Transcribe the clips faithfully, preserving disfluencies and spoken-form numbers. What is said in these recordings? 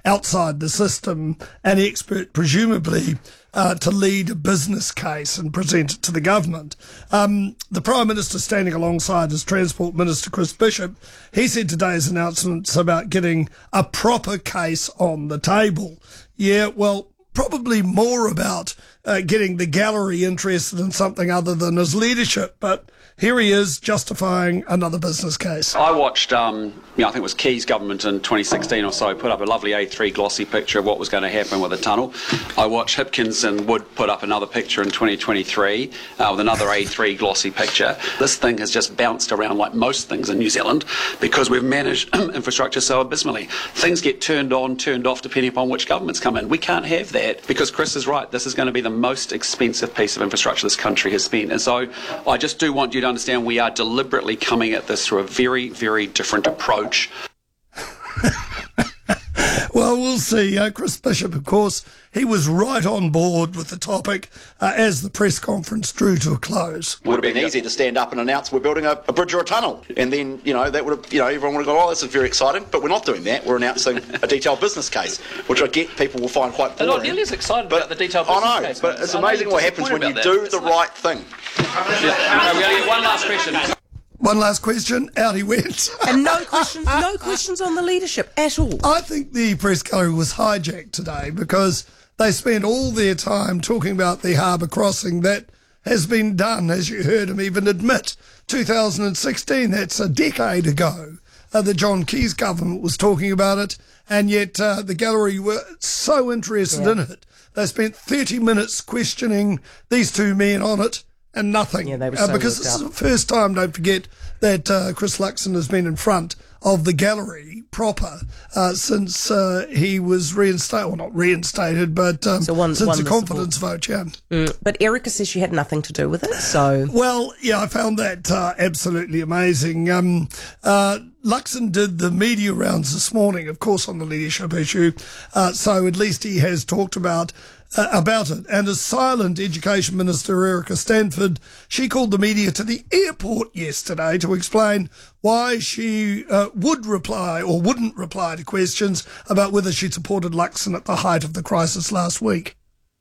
outside the system, an expert presumably uh, to lead a business case and present it to the government. Um, the Prime Minister standing alongside his Transport Minister Chris Bishop, he said today's announcements about getting a proper case on the table. Yeah, well, probably more about uh, getting the gallery interested in something other than his leadership, but here he is justifying another business case. I watched, um, you know, I think it was Key's government in twenty sixteen or so put up a lovely A three glossy picture of what was going to happen with the tunnel. I watched Hipkins and Wood put up another picture in twenty twenty-three uh, with another A three glossy picture. This thing has just bounced around like most things in New Zealand because we've managed infrastructure so abysmally. Things get turned on, turned off depending upon which governments come in. We can't have that because Chris is right. This is going to be the most expensive piece of infrastructure this country has spent. And so I just do want you to understand we are deliberately coming at this through a very, very different approach. Well, we'll see. Uh, Chris Bishop, of course, he was right on board with the topic uh, as the press conference drew to a close. It would have been easy to stand up and announce we're building a, a bridge or a tunnel. And then, you know, that would have, you know, everyone would have gone, oh, this is very exciting. But we're not doing that. We're announcing a detailed business case, which I get people will find quite boring. They're not nearly as excited but, about the detailed business I know, case. but it's amazing what happens when you do the right thing. Yeah. We're going to get one last question. One last question, out he went. And no questions, no questions on the leadership at all. I think the press gallery was hijacked today because they spent all their time talking about the harbour crossing that has been done, as you heard him even admit, two thousand sixteen, that's a decade ago. Uh, the John Key's government was talking about it, and yet uh, the gallery were so interested yeah. in it. They spent thirty minutes questioning these two men on it, and nothing. Yeah, they were so uh, because this is the first time, don't forget, that uh, Chris Luxon has been in front of the gallery proper uh, since uh, he was reinstated, well, not reinstated, but um, so one, since one the the confidence vote, yeah. Mm, but Erica says she had nothing to do with it, so... Well, yeah, I found that uh, absolutely amazing. Um, uh, Luxon did the media rounds this morning, of course, on the leadership issue, uh, so at least he has talked about Uh, about it. And as silent Education Minister Erica Stanford, she called the media to the airport yesterday to explain why she uh, would reply or wouldn't reply to questions about whether she supported Luxon at the height of the crisis last week.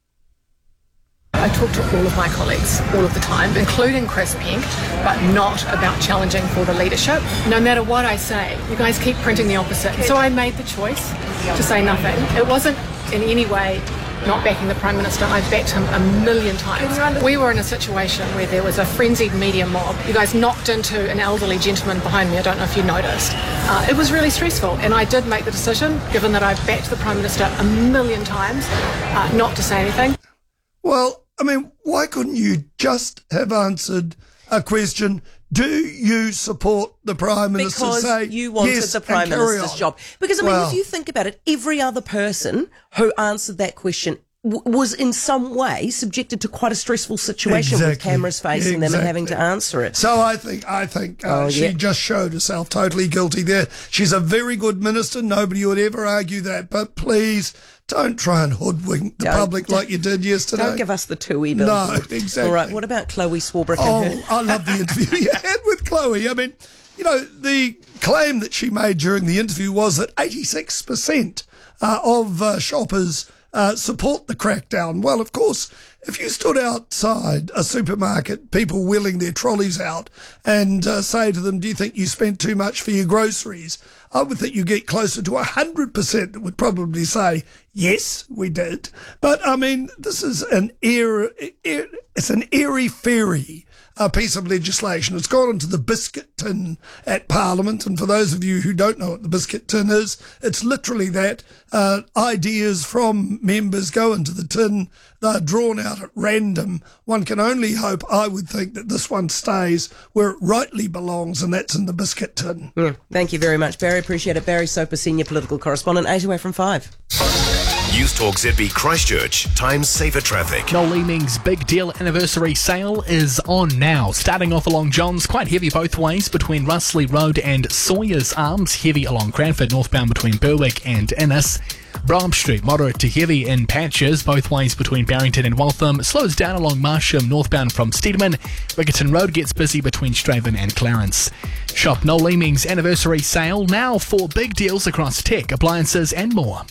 I talk to all of my colleagues all of the time, including Chris Penk, but not about challenging for the leadership. No matter what I say, you guys keep printing the opposite. So I made the choice to say nothing. It wasn't in any way not backing the Prime Minister. I backed him a million times. We were in a situation where there was a frenzied media mob. You guys knocked into an elderly gentleman behind me. I don't know if you noticed. Uh, it was really stressful, and I did make the decision, given that I've backed the Prime Minister a million times, uh, not to say anything. Well, I mean, why couldn't you just have answered a question? Do you support the Prime Minister? Because say, you wanted yes, the Prime Minister's on. job. Because, I mean, well, if you think about it, every other person who answered that question w- was in some way subjected to quite a stressful situation exactly, with cameras facing exactly. them and having to answer it. So I think I think uh, oh, she yeah. just showed herself totally guilty there. She's a very good minister. Nobody would ever argue that. But please, don't try and hoodwink the Don't- public like you did yesterday. Don't give us the two-y bill. No, exactly. All right, what about Chloe Swarbrick Oh, and her? I love the interview you had with Chloe. I mean, you know, the claim that she made during the interview was that eighty-six percent uh, of uh, shoppers uh, support the crackdown. Well, of course, if you stood outside a supermarket, people wheeling their trolleys out, and uh, say to them, do you think you spent too much for your groceries? I would think you get closer to one hundred percent that would probably say, yes, we did. But, I mean, this is an air, air, it's an airy-fairy uh, piece of legislation. It's gone into the biscuit tin at Parliament. And for those of you who don't know what the biscuit tin is, it's literally that. Uh, ideas from members go into the tin. They're drawn out at random. One can only hope, I would think, that this one stays where it rightly belongs, and that's in the biscuit tin. Mm, thank you very much, Barry. Appreciate it. Barry Soper, Senior Political Correspondent, eight away from five. News Talk Z B Christchurch. Times safer traffic. Noel Leeming's Big Deal Anniversary Sale is on now. Starting off along Johns, quite heavy both ways between Russley Road and Sawyers Arms. Heavy along Cranford, northbound between Berwick and Innes. Brom Street, moderate to heavy in patches, both ways between Barrington and Waltham. Slows down along Marsham, northbound from Steedman. Rickerton Road gets busy between Straven and Clarence. Shop Noel Leeming's Anniversary Sale now for big deals across tech, appliances and more.